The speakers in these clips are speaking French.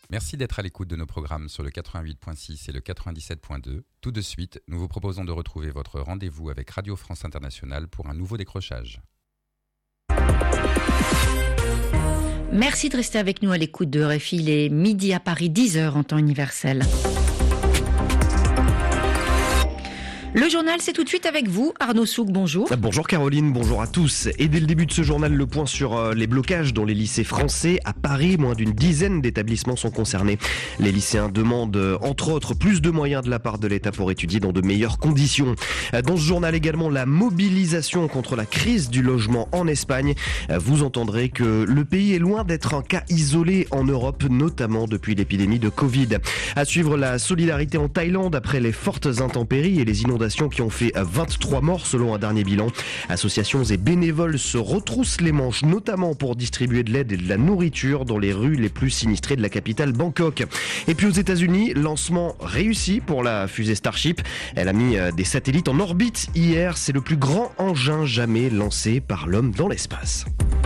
Merci d'être à l'écoute de nos programmes sur le 88.6 et le 97.2. Tout de suite, nous vous proposons de retrouver votre rendez-vous avec Radio France Internationale pour un nouveau décrochage. Merci de rester avec nous à l'écoute de RFI. Il est midi à Paris, 10h en temps universel. Le journal, c'est tout de suite avec vous. Arnaud Souk, bonjour. Bonjour Caroline, bonjour à tous. Et dès le début de ce journal, le point sur les blocages dans les lycées français. À Paris, moins d'une dizaine d'établissements sont concernés. Les lycéens demandent, entre autres, plus de moyens de la part de l'État pour étudier dans de meilleures conditions. Dans ce journal également, la mobilisation contre la crise du logement en Espagne. Vous entendrez que le pays est loin d'être un cas isolé en Europe, notamment depuis l'épidémie de Covid. À suivre la solidarité en Thaïlande après les fortes intempéries et les inondations qui ont fait 23 morts selon un dernier bilan. Associations et bénévoles se retroussent les manches, notamment pour distribuer de l'aide et de la nourriture dans les rues les plus sinistrées de la capitale Bangkok. Et puis aux États-Unis, lancement réussi pour la fusée Starship. Elle a mis des satellites en orbite hier. C'est le plus grand engin jamais lancé par l'homme dans l'espace.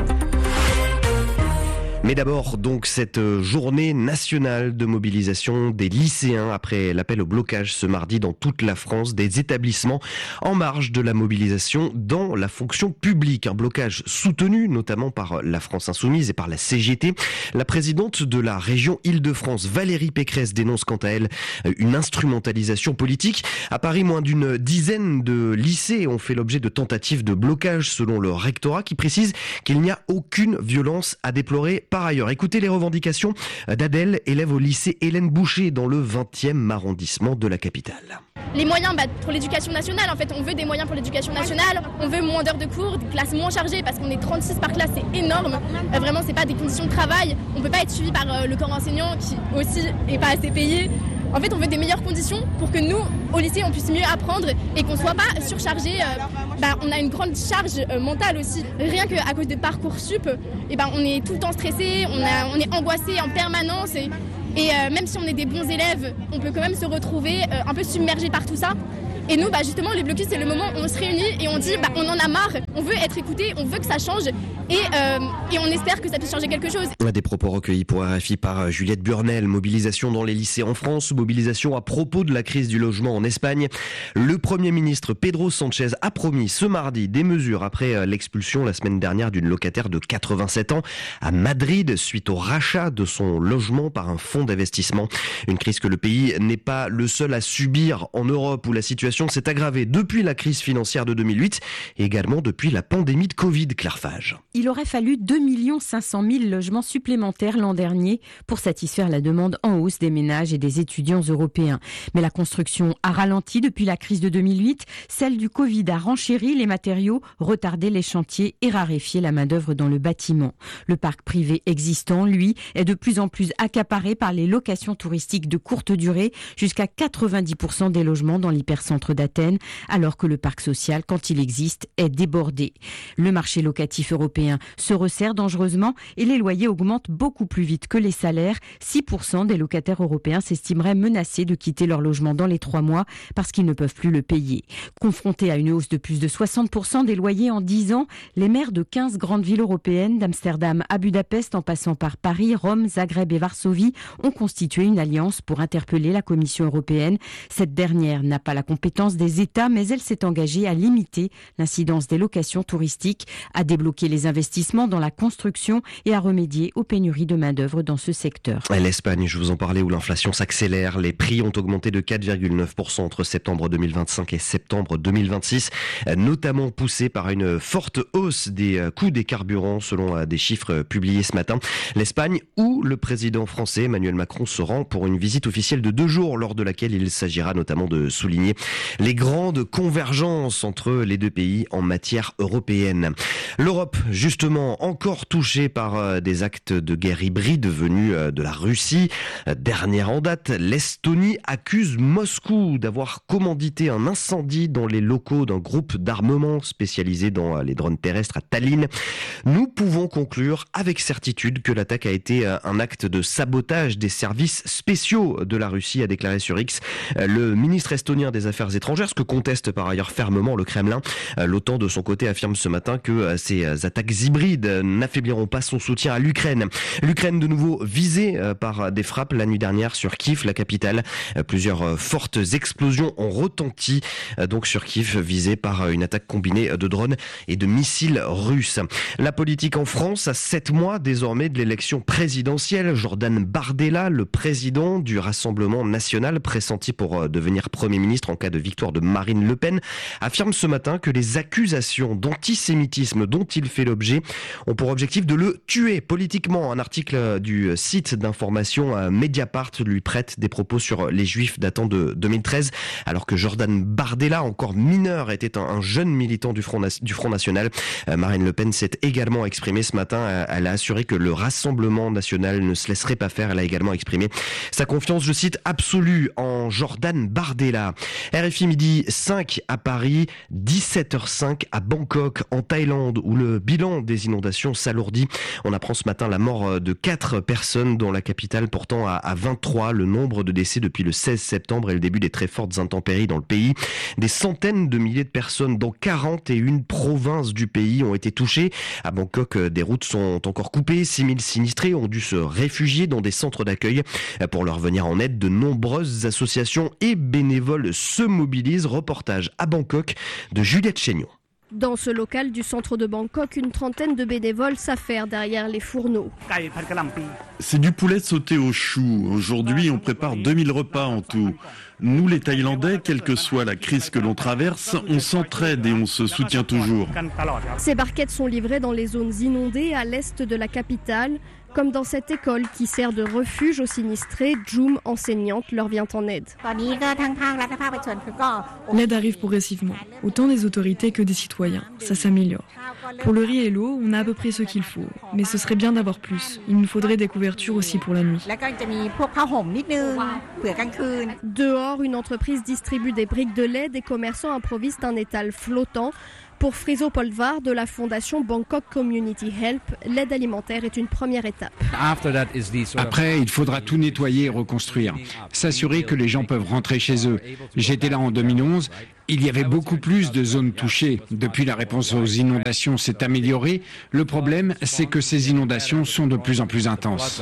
Mais d'abord, donc, cette journée nationale de mobilisation des lycéens après l'appel au blocage ce mardi dans toute la France des établissements en marge de la mobilisation dans la fonction publique. Un blocage soutenu notamment par la France Insoumise et par la CGT. La présidente de la région Île-de-France, Valérie Pécresse, dénonce quant à elle une instrumentalisation politique. À Paris, moins d'une dizaine de lycées ont fait l'objet de tentatives de blocage selon le rectorat qui précise qu'il n'y a aucune violence à déplorer. Par ailleurs, écoutez les revendications d'Adèle, élève au lycée Hélène Boucher dans le 20e arrondissement de la capitale. Les moyens pour l'éducation nationale, en fait, on veut des moyens pour l'éducation nationale, on veut moins d'heures de cours, des classes moins chargées parce qu'on est 36 par classe, c'est énorme. Vraiment, c'est pas des conditions de travail, on peut pas être suivi par le corps enseignant qui aussi est pas assez payé. En fait, on veut des meilleures conditions pour que nous, au lycée, on puisse mieux apprendre et qu'on soit pas surchargé. On a une grande charge mentale aussi. Rien qu'à cause de Parcoursup, on est tout le temps stressé, on est angoissé en permanence. Et même si on est des bons élèves, on peut quand même se retrouver un peu submergé par tout ça. Et nous, justement, les blocus, c'est le moment où on se réunit et on dit on en a marre, on veut être écouté, on veut que ça change et on espère que ça puisse changer quelque chose. Des propos recueillis pour RFI par Juliette Burnel. Mobilisation dans les lycées en France, mobilisation à propos de la crise du logement en Espagne. Le Premier ministre Pedro Sánchez a promis ce mardi des mesures après l'expulsion la semaine dernière d'une locataire de 87 ans à Madrid suite au rachat de son logement par un fonds d'investissement. Une crise que le pays n'est pas le seul à subir en Europe où la situation s'est aggravée depuis la crise financière de 2008 et également depuis la pandémie de Covid, Claire Fage. Il aurait fallu 2 500 000 logements supplémentaires l'an dernier pour satisfaire la demande en hausse des ménages et des étudiants européens. Mais la construction a ralenti depuis la crise de 2008. Celle du Covid a renchéri les matériaux, retardé les chantiers et raréfié la main-d'œuvre dans le bâtiment. Le parc privé existant, lui, est de plus en plus accaparé par les locations touristiques de courte durée, jusqu'à 90% des logements dans l'hypercentre d'Athènes, alors que le parc social, quand il existe, est débordé. Le marché locatif européen se resserre dangereusement et les loyers augmentent beaucoup plus vite que les salaires. 6% des locataires européens s'estimeraient menacés de quitter leur logement dans les 3 mois parce qu'ils ne peuvent plus le payer. Confrontés à une hausse de plus de 60% des loyers en 10 ans, les maires de 15 grandes villes européennes, d'Amsterdam à Budapest en passant par Paris, Rome, Zagreb et Varsovie, ont constitué une alliance pour interpeller la Commission européenne. Cette dernière n'a pas la compétence des États, mais elle s'est engagée à limiter l'incidence des locations touristiques, à débloquer les investissements dans la construction et à remédier aux pénuries de main-d'œuvre dans ce secteur. L'Espagne, je vous en parlais, où l'inflation s'accélère. Les prix ont augmenté de 4,9% entre septembre 2025 et septembre 2026, notamment poussés par une forte hausse des coûts des carburants, selon des chiffres publiés ce matin. L'Espagne, où le président français Emmanuel Macron se rend pour une visite officielle de 2 jours, lors de laquelle il s'agira notamment de souligner les grandes convergences entre les deux pays en matière européenne. L'Europe, justement, encore touchée par des actes de guerre hybride venus de la Russie. Dernière en date, l'Estonie accuse Moscou d'avoir commandité un incendie dans les locaux d'un groupe d'armement spécialisé dans les drones terrestres à Tallinn. Nous pouvons conclure avec certitude que l'attaque a été un acte de sabotage des services spéciaux de la Russie, a déclaré sur X le ministre estonien des Affaires affaires étrangères, ce que conteste par ailleurs fermement le Kremlin. L'OTAN de son côté affirme ce matin que ces attaques hybrides n'affaibliront pas son soutien à l'Ukraine. L'Ukraine de nouveau visée par des frappes la nuit dernière sur Kiev, la capitale. Plusieurs fortes explosions ont retenti donc sur Kiev, visée par une attaque combinée de drones et de missiles russes. La politique en France à 7 mois désormais de l'élection présidentielle. Jordan Bardella, le président du Rassemblement national pressenti pour devenir Premier ministre en cas de victoire de Marine Le Pen, affirme ce matin que les accusations d'antisémitisme dont il fait l'objet ont pour objectif de le tuer politiquement. Un article du site d'information Mediapart lui prête des propos sur les Juifs datant de 2013, alors que Jordan Bardella, encore mineur, était un jeune militant du Front National. Marine Le Pen s'est également exprimée ce matin. Elle a assuré que le Rassemblement national ne se laisserait pas faire. Elle a également exprimé sa confiance, je cite, absolue en Jordan Bardella. RFI midi 5 à Paris, 17h05 à Bangkok, en Thaïlande, où le bilan des inondations s'alourdit. On apprend ce matin la mort de 4 personnes, dont la capitale portant à 23. Le nombre de décès depuis le 16 septembre et le début des très fortes intempéries dans le pays. Des centaines de milliers de personnes dans 41 provinces du pays ont été touchées. À Bangkok, des routes sont encore coupées. 6000 sinistrés ont dû se réfugier dans des centres d'accueil. Pour leur venir en aide, de nombreuses associations et bénévoles se mobilisent. Reportage à Bangkok de Juliette Chénion. Dans ce local du centre de Bangkok, une trentaine de bénévoles s'affairent derrière les fourneaux. C'est du poulet sauté au chou. Aujourd'hui, on prépare 2000 repas en tout. Nous, les Thaïlandais, quelle que soit la crise que l'on traverse, on s'entraide et on se soutient toujours. Ces barquettes sont livrées dans les zones inondées à l'est de la capitale, comme dans cette école qui sert de refuge aux sinistrés. Jum, enseignante, leur vient en aide. L'aide arrive progressivement, autant des autorités que des citoyens. Ça s'améliore. Pour le riz et l'eau, on a à peu près ce qu'il faut. Mais ce serait bien d'avoir plus. Il nous faudrait des couvertures aussi pour la nuit. Dehors, une entreprise distribue des briques de lait. Des commerçants improvisent un étal flottant. Pour Friso Polvar de la fondation Bangkok Community Help, l'aide alimentaire est une première étape. Après, il faudra tout nettoyer et reconstruire. S'assurer que les gens peuvent rentrer chez eux. J'étais là en 2011. Il y avait beaucoup plus de zones touchées. Depuis, la réponse aux inondations s'est améliorée. Le problème, c'est que ces inondations sont de plus en plus intenses.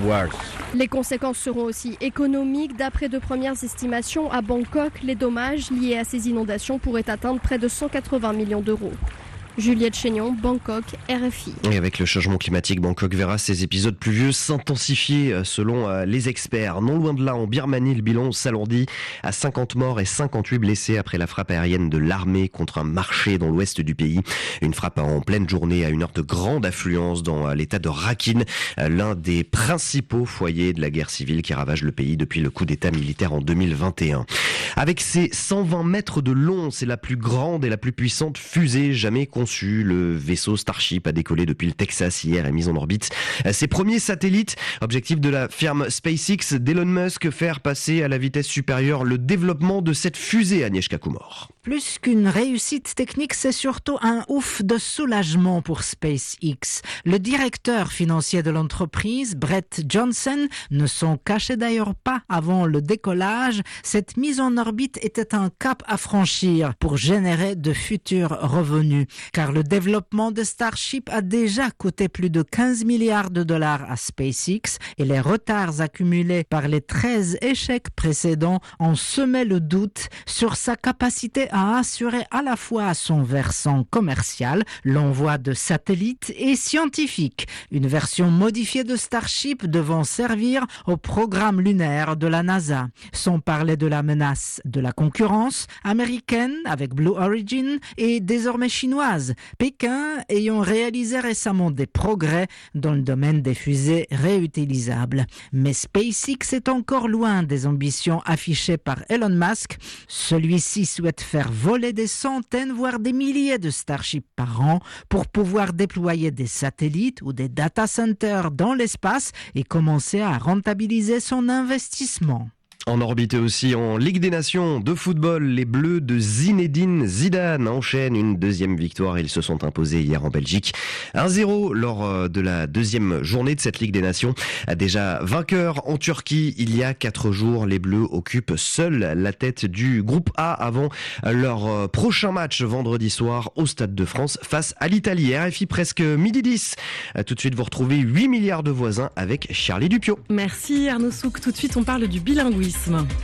Les conséquences seront aussi économiques. D'après de premières estimations, à Bangkok, les dommages liés à ces inondations pourraient atteindre près de 180 millions d'euros. Juliette Chénion, Bangkok, RFI. Et avec le changement climatique, Bangkok verra ces épisodes pluvieux s'intensifier selon les experts. Non loin de là, en Birmanie, le bilan s'alourdit à 50 morts et 58 blessés après la frappe aérienne de l'armée contre un marché dans l'ouest du pays. Une frappe en pleine journée à une heure de grande affluence dans l'état de Rakhine, l'un des principaux foyers de la guerre civile qui ravage le pays depuis le coup d'état militaire en 2021. Avec ses 120 mètres de long, c'est la plus grande et la plus puissante fusée jamais conçue. Le vaisseau Starship a décollé depuis le Texas hier et mis en orbite ses premiers satellites. Objectif de la firme SpaceX d'Elon Musk, faire passer à la vitesse supérieure le développement de cette fusée, Agnieszka Kumor. Plus qu'une réussite technique, c'est surtout un ouf de soulagement pour SpaceX. Le directeur financier de l'entreprise, Brett Johnson, ne s'en cachait d'ailleurs pas avant le décollage. Cette mise en orbite était un cap à franchir pour générer de futurs revenus. Car le développement de Starship a déjà coûté plus de 15 milliards de dollars à SpaceX et les retards accumulés par les 13 échecs précédents ont semé le doute sur sa capacité à assurer à la fois son versant commercial, l'envoi de satellites et scientifiques. Une version modifiée de Starship devant servir au programme lunaire de la NASA. Sans parler de la menace de la concurrence américaine avec Blue Origin et désormais chinoise. Pékin ayant réalisé récemment des progrès dans le domaine des fusées réutilisables. Mais SpaceX est encore loin des ambitions affichées par Elon Musk. Celui-ci souhaite faire voler des centaines, voire des milliers de Starship par an pour pouvoir déployer des satellites ou des data centers dans l'espace et commencer à rentabiliser son investissement. En orbite aussi en Ligue des Nations de football, les Bleus de Zinedine Zidane enchaînent une deuxième victoire. Ils se sont imposés hier en Belgique 1-0 lors de la deuxième journée de cette Ligue des Nations. Déjà vainqueurs en Turquie il y a 4 jours, les Bleus occupent seuls la tête du groupe A avant leur prochain match vendredi soir au Stade de France face à l'Italie. RFI presque midi 10. Tout de suite, vous retrouvez 8 milliards de voisins avec Charlie Dupiot. Merci Arnaud Souk. Tout de suite, on parle du bilinguisme.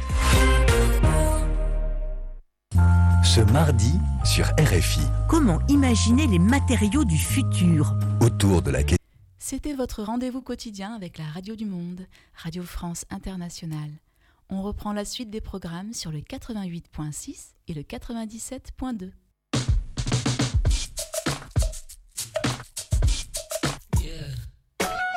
Ce mardi sur RFI. Comment imaginer les matériaux du futur ? Autour de la question. C'était votre rendez-vous quotidien avec la Radio du Monde, Radio France Internationale. On reprend la suite des programmes sur le 88.6 et le 97.2.